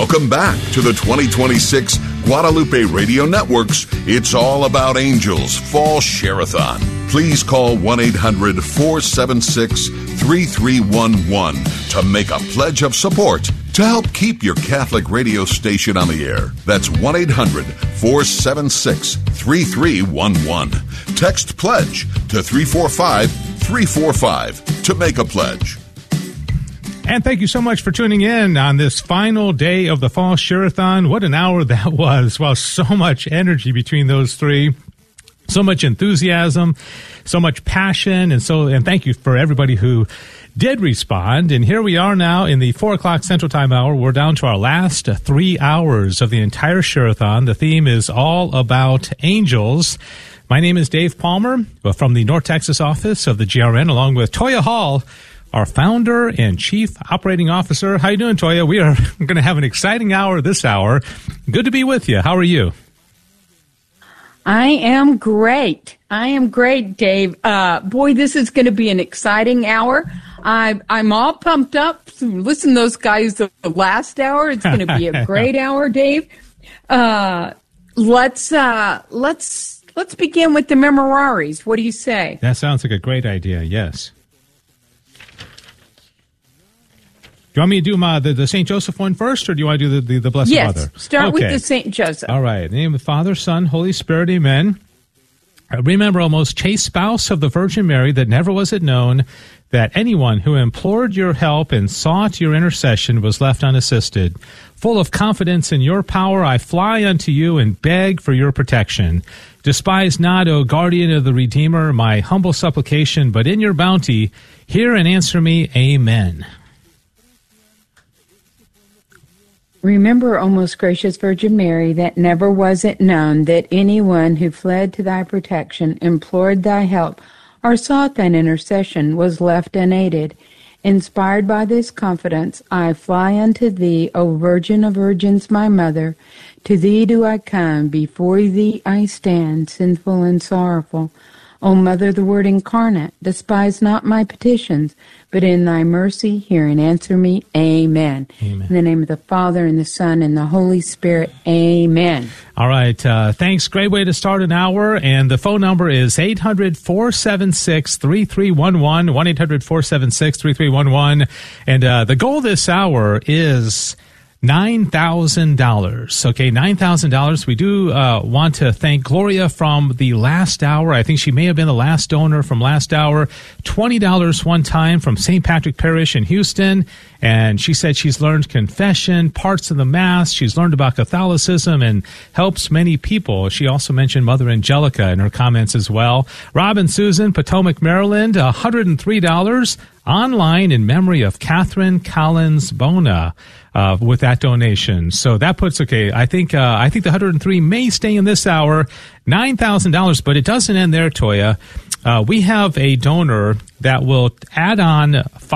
Welcome back to the 2026 Guadalupe Radio Network's It's All About Angels Fall Share-a-thon. Please call 1-800-476-3311 to make a pledge of support to help keep your Catholic radio station on the air. That's 1-800-476-3311. Text PLEDGE to 345-345 to make a pledge. And thank you so much for tuning in on this final day of the Fall Share-a-thon. What an hour that was. Well, so much energy between those three. So much enthusiasm, so much passion, and thank you for everybody who did respond. And here we are now in the 4 o'clock Central Time hour. We're down to our last 3 hours of the entire Share-a-thon. The theme is all about angels. My name is Dave Palmer from the North Texas office of the GRN, along with Toya Hall, our founder and chief operating officer. How you doing, Toya? We are going to have an exciting hour this hour. Good to be with you. How are you? I am great. Dave. Boy, this is going to be an exciting hour. I'm all pumped up. Listen to those guys the last hour. It's going to be a great hour, Dave. Let's begin with the memoraries. What do you say? That sounds like a great idea. Yes. Do you want me to do the St. Joseph one first, or do you want to do the Blessed Mother? Yes, start with the St. Joseph. All right. In the name of the Father, Son, Holy Spirit, amen. Remember, O most chaste spouse of the Virgin Mary, that never was it known that anyone who implored your help and sought your intercession was left unassisted. Full of confidence in your power, I fly unto you and beg for your protection. Despise not, O guardian of the Redeemer, my humble supplication, but in your bounty, hear and answer me, amen. Remember, O most gracious Virgin Mary, that never was it known that anyone who fled to thy protection, implored thy help, or sought thine intercession was left unaided. Inspired by this confidence, I fly unto thee, O Virgin of Virgins, my Mother. To thee do I come, before thee I stand, sinful and sorrowful. O Mother, the Word incarnate, despise not my petitions, but in thy mercy hear and answer me. Amen. Amen. In the name of the Father, and the Son, and the Holy Spirit. Amen. All right. Thanks. Great way to start an hour. And the phone number is 800-476-3311, 1-800-476-3311. And the goal this hour is $9,000. Okay, $9,000. We do want to thank Gloria from the last hour. I think she may have been the last donor from last hour. $20 one time from St. Patrick Parish in Houston. And she said she's learned confession, parts of the Mass. She's learned about Catholicism and helps many people. She also mentioned Mother Angelica in her comments as well. Rob and Susan, Potomac, Maryland, $103 online in memory of Catherine Collins Bona. With that donation. So that puts, I think the 103 may stay in this hour, $9,000, but it doesn't end there, Toya. We have a donor that will add on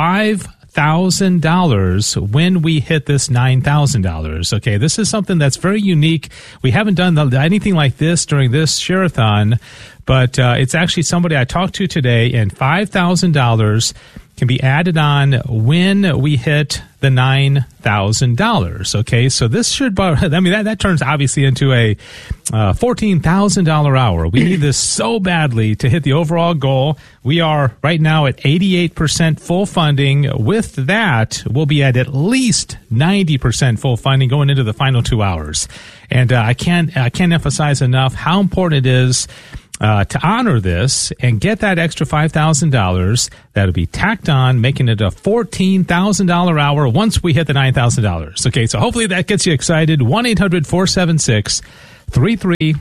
$5,000 when we hit this $9,000. Okay, this is something that's very unique. We haven't done anything like this during this Share-a-thon, but it's actually somebody I talked to today, and $5,000 can be added on when we hit the $9,000. Okay, so this should, that turns obviously into a $14,000 hour. We need this so badly to hit the overall goal. We are right now at 88% full funding. With that, we'll be at least 90% full funding going into the final 2 hours. And I can't emphasize enough how important it is to honor this and get that extra $5,000 that'll be tacked on, making it a $14,000 hour once we hit the $9,000. Okay, so hopefully that gets you excited. 1-800-476-3311,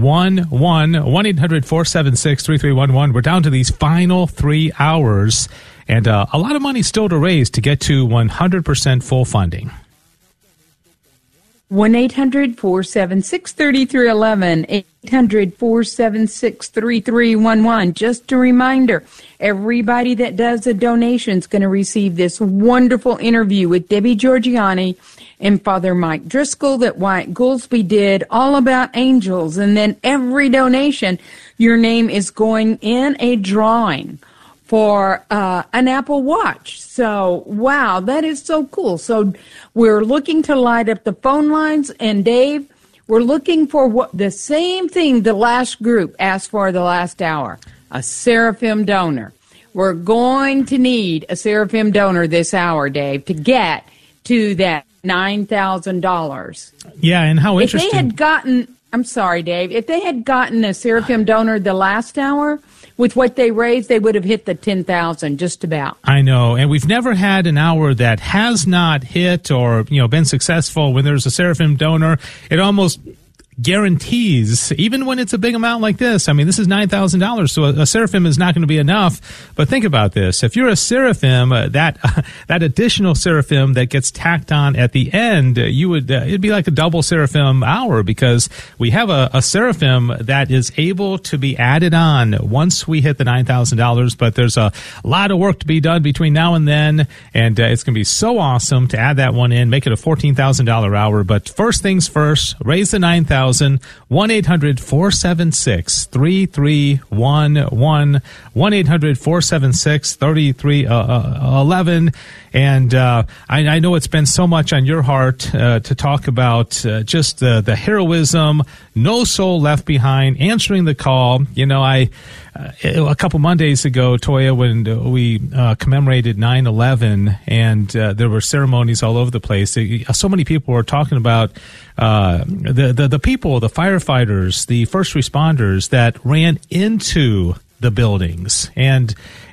1-800-476-3311. We're down to these final 3 hours, and a lot of money still to raise to get to 100% full funding. 1-800-476-3311, 800-476-3311. Just a reminder, everybody that does a donation is going to receive this wonderful interview with Debbie Georgiani and Father Mike Driscoll that Wyatt Goolsby did all about angels. And then every donation, your name is going in a drawing for an Apple Watch. So, wow, that is so cool. So we're looking to light up the phone lines. And, Dave, we're looking for the same thing the last group asked for the last hour, a Seraphim donor. We're going to need a Seraphim donor this hour, Dave, to get to that $9,000. Yeah, and how interesting. If they had gotten, I'm sorry, Dave, if they had gotten a Seraphim donor the last hour, with what they raised, they would have hit the 10,000 just about. I know, and we've never had an hour that has not hit or been successful. When there's a Seraphim donor, it almost guarantees, even when it's a big amount like this. I mean, this is $9,000, so a Seraphim is not going to be enough. But think about this. If you're a Seraphim, that additional Seraphim that gets tacked on at the end, it'd be like a double Seraphim hour, because we have a Seraphim that is able to be added on once we hit the $9,000. But there's a lot of work to be done between now and then, and it's going to be so awesome to add that one in, make it a $14,000 hour. But first things first, raise the $9,000. 1-800-476-3311, 1-800-476-3311. And I know it's been so much on your heart to talk about just the heroism, no soul left behind, answering the call. A couple Mondays ago, Toya, when we commemorated 9/11, and there were ceremonies all over the place, so many people were talking about the people, the firefighters, the first responders that ran into the buildings, and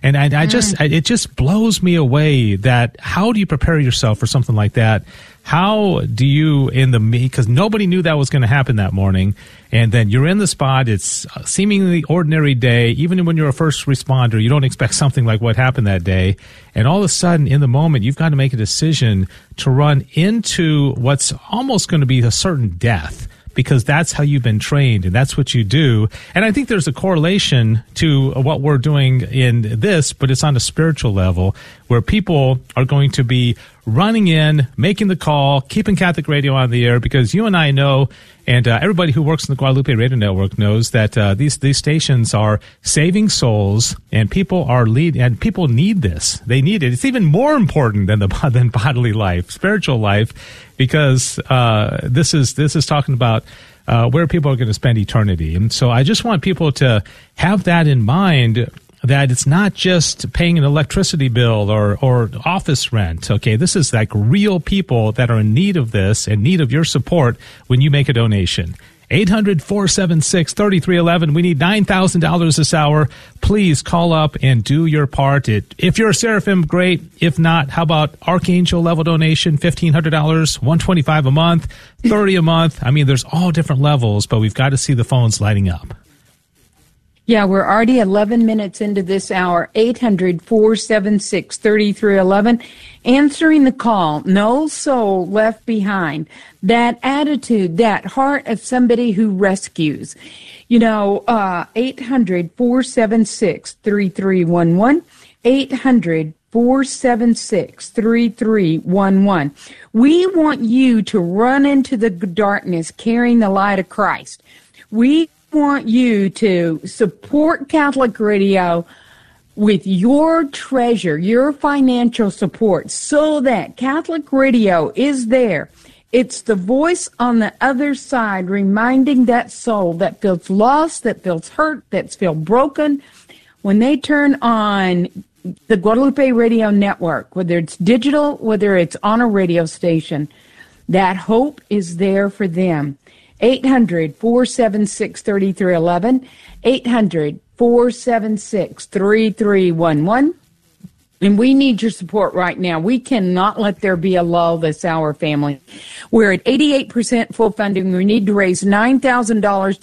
it just blows me away that how do you prepare yourself for something like that? How do you, because nobody knew that was going to happen that morning, and then you're in the spot, it's a seemingly ordinary day, even when you're a first responder, you don't expect something like what happened that day, and all of a sudden, in the moment, you've got to make a decision to run into what's almost going to be a certain death, because that's how you've been trained, and that's what you do. And I think there's a correlation to what we're doing in this, but it's on a spiritual level, where people are going to be running in, making the call, keeping Catholic Radio on the air, because you and I know, and everybody who works in the Guadalupe Radio Network knows that these stations are saving souls, and people and people need this. They need it. It's even more important than bodily life, spiritual life, because this is talking about where people are going to spend eternity. And so I just want people to have that in mind, that it's not just paying an electricity bill or office rent. Okay, this is like real people that are in need of this, in need of your support when you make a donation. 800-476-3311. We need $9,000 this hour. Please call up and do your part. If you're a Seraphim, great. If not, how about Archangel level donation, $1,500, $125 a month, $30 a month. I mean, there's all different levels, but we've got to see the phones lighting up. Yeah, we're already 11 minutes into this hour. 800-476-3311. Answering the call. No soul left behind. That attitude, that heart of somebody who rescues. 800-476-3311. 800-476-3311. We want you to run into the darkness carrying the light of Christ. We want you to support Catholic Radio with your treasure, your financial support, so that Catholic Radio is there. It's the voice on the other side reminding that soul that feels lost, that feels hurt, that feels broken. When they turn on the Guadalupe Radio Network, whether it's digital, whether it's on a radio station, that hope is there for them. 800-476-3311, 800-476-3311. And we need your support right now. We cannot let there be a lull this hour, family. We're at 88% full funding. We need to raise $9,000 to